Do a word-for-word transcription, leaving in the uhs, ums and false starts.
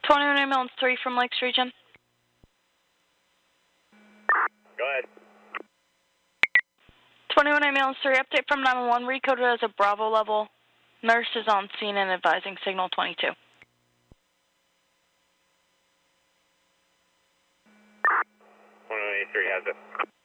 twenty-one ambulance three from Lakes Region. Go ahead. twenty-one ambulance three, update from nine one one, recoded as a Bravo level. Nurse is on scene and advising signal twenty-two. twenty-one eighty-three has it.